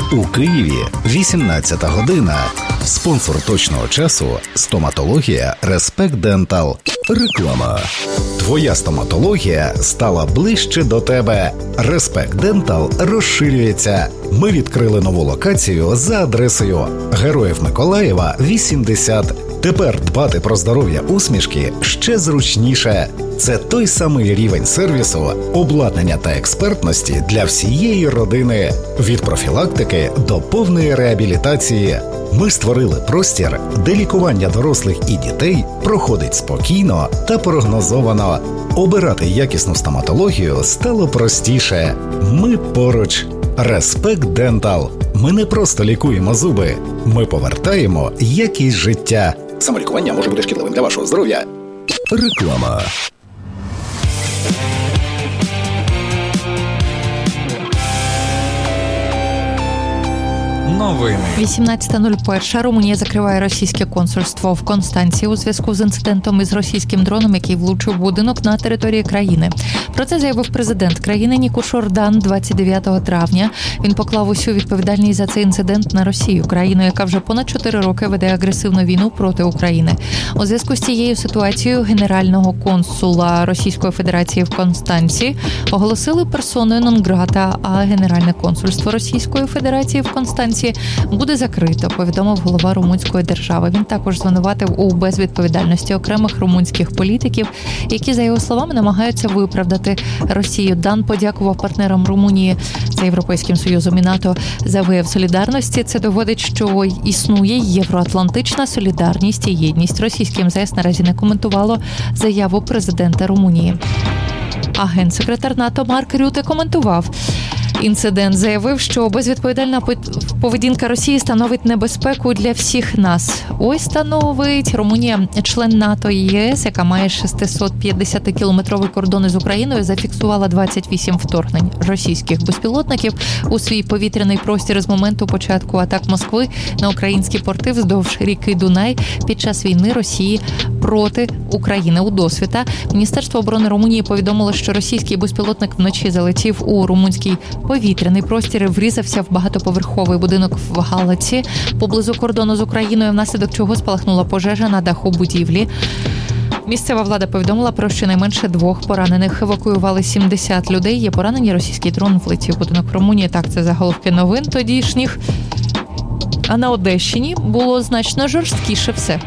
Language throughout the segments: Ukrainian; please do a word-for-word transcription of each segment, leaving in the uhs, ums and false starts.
У Києві вісімнадцята година. Спонсор точного часу – стоматологія Респект Дентал. Реклама. Твоя стоматологія стала ближче до тебе. Респект Дентал розширюється. Ми відкрили нову локацію за адресою Героїв Миколаєва, вісімдесят. Тепер дбати про здоров'я усмішки ще зручніше. Це той самий рівень сервісу, обладнання та експертності для всієї родини. Від профілактики до повної реабілітації. Ми створили простір, де лікування дорослих і дітей проходить спокійно та прогнозовано. Обирати якісну стоматологію стало простіше. Ми поруч. Респект Дентал. Ми не просто лікуємо зуби. Ми повертаємо якість життя. Самолікування може бути шкідливим для вашого здоров'я. Реклама. Новини. вісімнадцята нуль один. Румунія закриває російське консульство в Констанції у зв'язку з інцидентом із російським дроном, який влучив будинок на території країни. Про це заявив президент країни Нікуш Ордан двадцять дев'ятого травня. Він поклав усю відповідальність за цей інцидент на Росію, країну, яка вже понад чотири роки веде агресивну війну проти України. У зв'язку з цією ситуацією генерального консула Російської Федерації в Констанції оголосили персоною нон-грата, а Генеральне консульство Російської Федерації в Констанції буде закрито, повідомив голова румунської держави. Він також звинуватив у безвідповідальності окремих румунських політиків, які, за його словами, намагаються виправдати Росію. Дан подякував партнерам Румунії за Європейським Союзом і НАТО за вияв солідарності. Це доводить, що існує євроатлантична солідарність і єдність. Російське ем зе ес наразі не коментувало заяву президента Румунії. А генсекретар НАТО Марк Рюте коментував інцидент, заявив, що безвідповідальна поведінка Росії становить небезпеку для всіх нас. Ось становить. Румунія, член НАТО і є ес, яка має шестисотп'ятдесятикілометровий кордон із Україною, зафіксувала двадцять вісім вторгнень російських безпілотників у свій повітряний простір з моменту початку атак Москви на українські порти вздовж ріки Дунай під час війни Росії проти України. У досвіта Міністерство оборони Румунії повідомило, що російський безпілотник вночі залетів у румунський повітряний простір і врізався в багатоповерховий будинок в Галаці поблизу кордону з Україною, внаслідок чого спалахнула пожежа на даху будівлі. Місцева влада повідомила про щонайменше двох поранених. Евакуювали сімдесят людей. Є поранені, російський дрон влетів в будинок в Румунії. Так, це заголовки новин тодішніх. А на Одещині було значно жорсткіше все.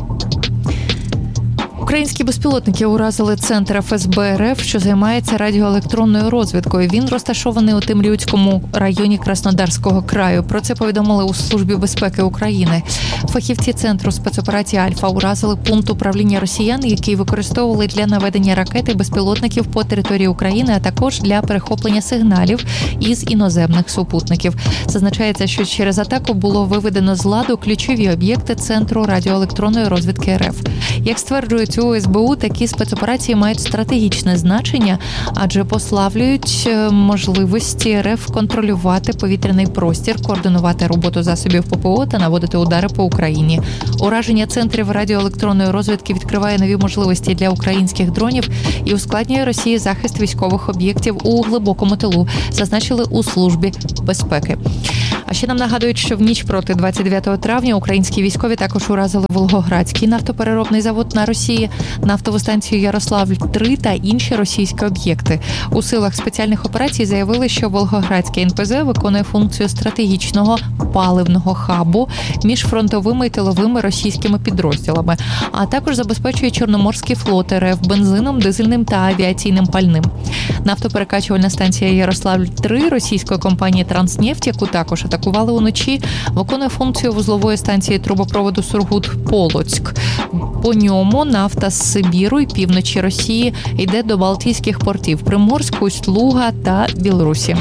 Українські безпілотники уразили центр еф ес бе ер еф, що займається радіоелектронною розвідкою. Він розташований у Темрюцькому районі Краснодарського краю. Про це повідомили у Службі безпеки України. Фахівці Центру спецоперацій «Альфа» уразили пункт управління росіян, який використовували для наведення ракет і безпілотників по території України, а також для перехоплення сигналів із іноземних супутників. Зазначається, що через атаку було виведено з ладу ключові об'єкти Центру радіоелектронної розвідки ер еф. Як стверджують у ес бе у, такі спецоперації мають стратегічне значення, адже послаблюють можливості ер еф контролювати повітряний простір, координувати роботу засобів пе пе о та наводити удари по Україні. Ураження центрів радіоелектронної розвідки відкриває нові можливості для українських дронів і ускладнює Росії захист військових об'єктів у глибокому тилу, зазначили у Службі безпеки. А ще нам нагадують, що в ніч проти двадцять дев'ятого травня українські військові також уразили Волгоградський нафтопереробний завод на Росії, нафтову станцію Ярославль три та інші російські об'єкти. У силах спеціальних операцій заявили, що Волгоградське ен пе зе виконує функцію стратегічного паливного хабу між фронтовими і тиловими російськими підрозділами, а також забезпечує Чорноморський флот ер еф бензином, дизельним та авіаційним пальним. Нафтоперекачувальна станція Ярославль три російської компанії «Транснефть», яку також атакували уночі, виконує функцію вузлової станції трубопроводу Сургут-Полоцьк. По ньому нафта з Сибіру і півночі Росії йде до Балтійських портів Приморськ, Усть-Луга та Білорусі.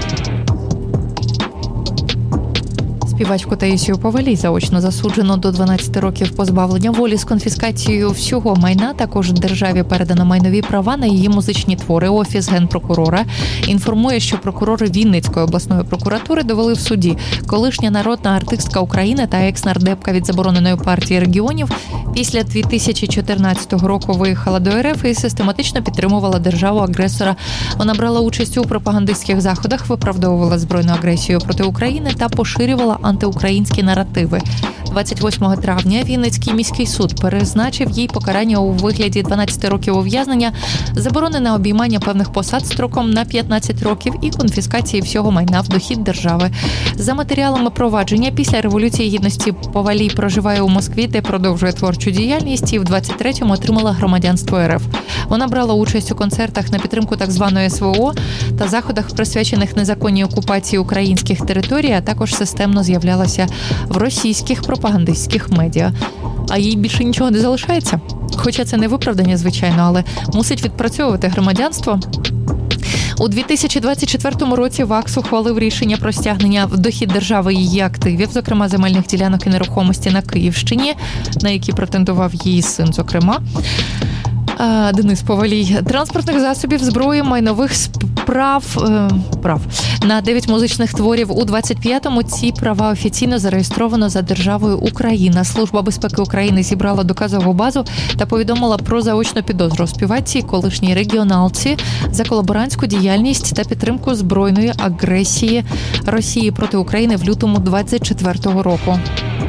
Співачку Таїсію Повалій заочно засуджено до дванадцяти років позбавлення волі з конфіскацією всього майна. Також державі передано майнові права на її музичні твори. Офіс генпрокурора інформує, що прокурори Вінницької обласної прокуратури довели в суді. Колишня народна артистка України та екс-нардепка від забороненої партії регіонів Після дві тисячі чотирнадцятого року виїхала до РФ і систематично підтримувала державу-агресора. Вона брала участь у пропагандистських заходах, виправдовувала збройну агресію проти України та поширювала антиукраїнські наративи. двадцять восьмого травня Вінницький міський суд призначив їй покарання у вигляді дванадцяти років ув'язнення, заборони на обіймання певних посад строком на п'ятнадцять років і конфіскації всього майна в дохід держави. За матеріалами провадження, після Революції Гідності Повалій проживає у Москві, де продовжує творчу діяльність і в двадцять третьому отримала громадянство РФ. Вона брала участь у концертах на підтримку так званої СВО та заходах, присвячених незаконній окупації українських територій, а також системно з'являлася в російських пропагандистських медіа. А їй більше нічого не залишається. Хоча це не виправдання, звичайно, але мусить відпрацьовувати громадянство. У дві тисячі двадцять четвертому році ВАКС ухвалив рішення про стягнення в дохід держави її активів, зокрема земельних ділянок і нерухомості на Київщині, на які претендував її син, зокрема. Денис Повалій. Транспортних засобів, зброї, майнових справ е, прав на дев'ять музичних творів. У двадцять п'ятому ці права офіційно зареєстровано за державою Україна. Служба безпеки України зібрала доказову базу та повідомила про заочну підозру співачці, колишній регіоналці, за колаборантську діяльність та підтримку збройної агресії Росії проти України в лютому двадцять четвертого року.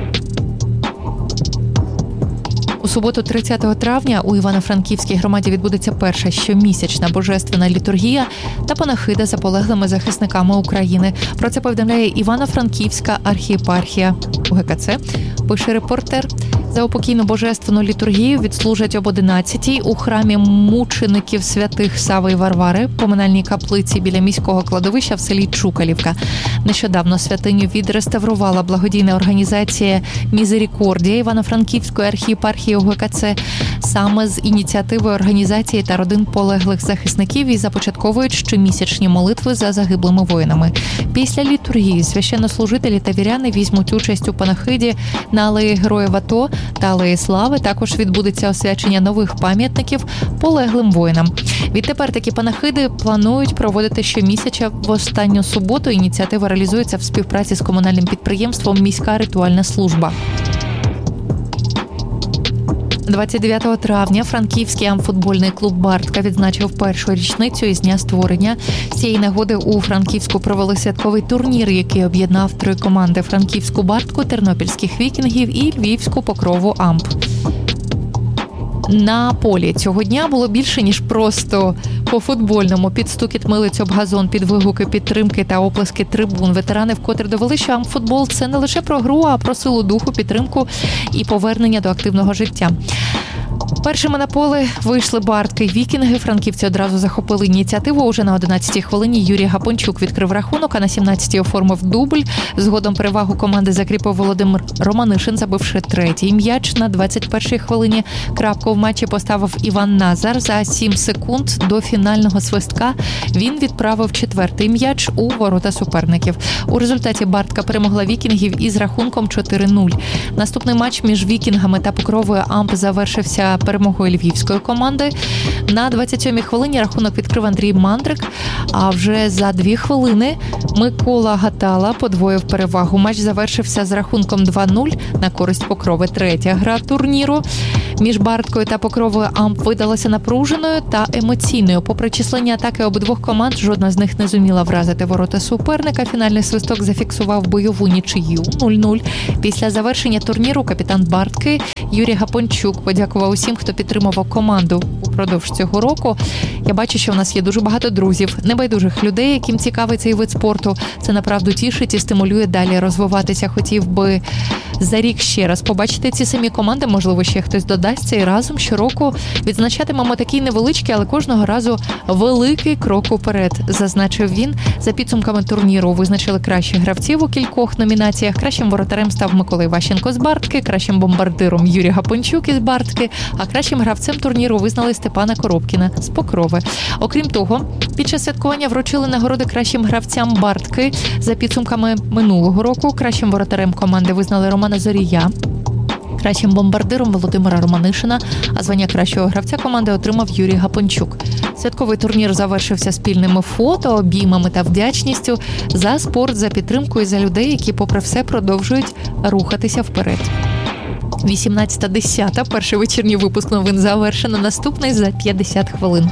У суботу, тридцятого травня, у Івано-Франківській громаді відбудеться перша щомісячна божественна літургія та панахида за полеглими захисниками України. Про це повідомляє Івано-Франківська архієпархія у ГКЦ. Пише репортер. За упокійну божественну літургію відслужать об одинадцятій у храмі мучеників святих Сави і Варвари, поминальній каплиці біля міського кладовища в селі Чукалівка. Нещодавно святиню відреставрувала благодійна організація «Мізерікордія» Івано-Франківської архієпархії у ГКЦ саме з ініціативи організації та родин полеглих захисників і започатковують щомісячні молитви за загиблими воїнами. Після літургії священнослужителі та віряни візьмуть участь у панахиді на алеї Героїв АТО та алеї Слави. Також відбудеться освячення нових пам'ятників полеглим воїнам. Відтепер такі панахиди планують проводити щомісяця в останню суботу. Ініціатива реалізується в співпраці з комунальним підприємством «Міська ритуальна служба». двадцять дев'ятого травня франківський амфутбольний клуб «Бартка» відзначив першу річницю із дня створення. З цієї нагоди у Франківську провели святковий турнір, який об'єднав три команди – франківську «Бартку», тернопільських «Вікінгів» і львівську «Покрову Амп». На полі цього дня було більше, ніж просто по-футбольному. Під стукіт милиць об газон, під вигуки підтримки та оплески трибун. Ветерани вкотре довели, що амфутбол – це не лише про гру, а про силу духу, підтримку і повернення до активного життя. Першими на поле вийшли «Бартки» й «Вікінги». Франківці одразу захопили ініціативу. Уже на одинадцятій хвилині Юрій Гапончук відкрив рахунок, а на сімнадцятій оформив дубль. Згодом перевагу команди закріпив Володимир Романишин, забивши третій м'яч. На двадцять першій хвилині крапку в матчі поставив Іван Назар. За сім секунд до фінального свистка він відправив четвертий м'яч у ворота суперників. У результаті «Бартка» перемогла «Вікінгів» із рахунком чотири нуль. Наступний матч між «Вікінгами» та «Покровою Амп» завершився перемогою львівської команди. На двадцять сьомій хвилині рахунок відкрив Андрій Мандрик, а вже за дві хвилини Микола Гатала подвоїв перевагу. Матч завершився з рахунком два нуль на користь Покрови. Третя гра турніру між «Барткою» та «Покровою Амп» видалася напруженою та емоційною. Попри численні атаки обидвох команд, жодна з них не зуміла вразити ворота суперника. Фінальний свисток зафіксував бойову нічию нуль нуль. Після завершення турніру капітан «Бартки» Юрій Гапончук подякував усім, хто підтримував команду упродовж цього року. Я бачу, що у нас є дуже багато друзів, небайдужих людей, яким цікавий цей вид спорту. Це направду тішить і стимулює далі розвиватися. Хотів би за рік ще раз побачити ці самі команди, можливо, ще хтось додасться, і разом щороку відзначатимемо такий невеличкий, але кожного разу великий крок уперед, зазначив він. За підсумками турніру визначили кращих гравців у кількох номінаціях. Кращим воротарем став Микола Іващенко з «Бартки», кращим бомбардиром Юрій Гапончук із «Бартки», а кращим гравцем турніру визнали Степана Коробкіна з «Покрови». Окрім того, під час святкування вручили нагороди кращим гравцям «Бартки». За підсумками минулого року кращим воротарем команди визнали Романа Зорія, кращим бомбардиром Володимира Романишина, а звання кращого гравця команди отримав Юрій Гапончук. Святковий турнір завершився спільними фото, обіймами та вдячністю за спорт, за підтримку і за людей, які попри все продовжують рухатися вперед. вісімнадцята десята. Перший вечірній випуск новин завершено. Наступний за п'ятдесят хвилин.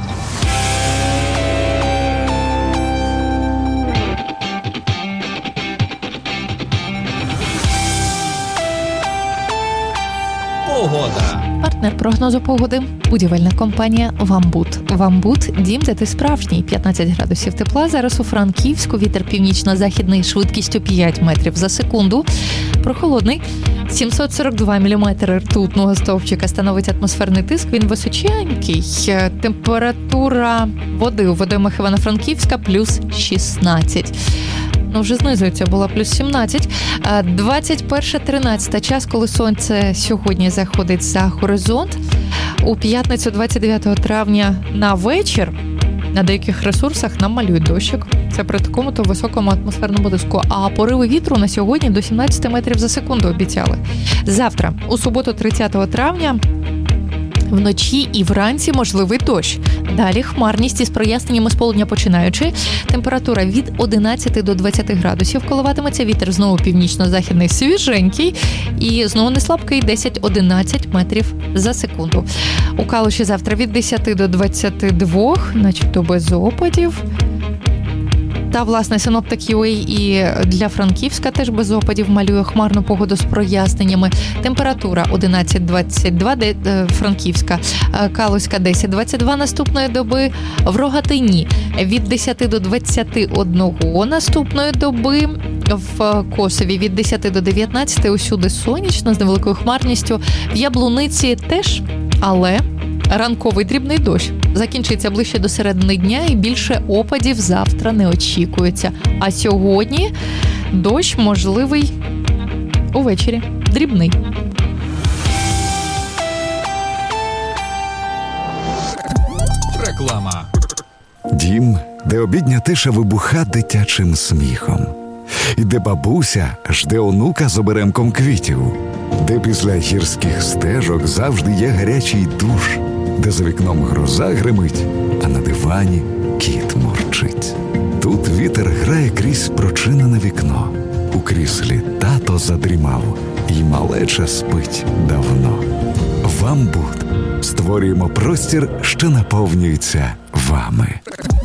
Погода. Партнер прогнозу погоди – будівельна компанія «Вамбут». «Вамбут» – дім, де ти справжній. п'ятнадцять градусів тепла. Зараз у Франківську. Вітер північно-західний швидкістю п'ять метрів за секунду. Прохолодний. сімсот сорок два міліметри ртутного стовпчика становить атмосферний тиск. Він височенький. Температура води у водоймах Івано-Франківська – плюс шістнадцять. Ну, вже знизується, була плюс сімнадцять. двадцять перша тринадцята час, коли сонце сьогодні заходить за горизонт. У п'ятницю двадцять дев'ятого травня на вечір на деяких ресурсах нам малюють дощик. Це при такому-то високому атмосферному тиску. А пориви вітру на сьогодні до сімнадцять метрів за секунду обіцяли. Завтра, у суботу тридцятого травня, вночі і вранці можливий дощ. Далі хмарність із проясненнями з полудня починаючи. Температура від одинадцяти до двадцяти градусів коливатиметься. Вітер знову північно-західний свіженький. І знову не слабкий десять-одинадцять метрів за секунду. У Калуші завтра від десяти до двадцяти двох, начебто без опадів. Та, власне, синоптик ю ей і для Франківська теж без опадів малює хмарну погоду з проясненнями. Температура одинадцять двадцять два, де, е, Франківська, е, Калуська десять двадцять два наступної доби. В Рогатині від десяти до двадцяти одного наступної доби. В Косові від десяти до дев'ятнадцяти, усюди сонячно, з невеликою хмарністю. В Яблуниці теж, але ранковий дрібний дощ. Закінчиться ближче до середини дня і більше опадів завтра не очікується. А сьогодні дощ можливий увечері. Дрібний. Реклама. Дім, де обідня тиша вибуха дитячим сміхом. І де бабуся жде онука з оберемком квітів. Де після гірських стежок завжди є гарячий душ. Де за вікном гроза гримить, а на дивані кіт мурчить. Тут вітер грає крізь прочинене вікно. У кріслі тато задрімав, і малеча спить давно. «Вамбут» створюємо простір, що наповнюється вами.